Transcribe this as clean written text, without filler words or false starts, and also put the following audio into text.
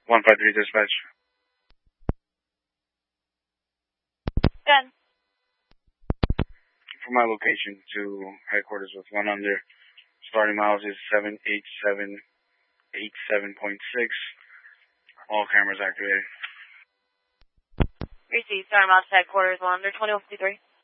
153 dispatch. Good. For my location to headquarters with one under. Starting miles is 78787.6. All cameras activated. Receive. Starting miles to headquarters 1 under 2053.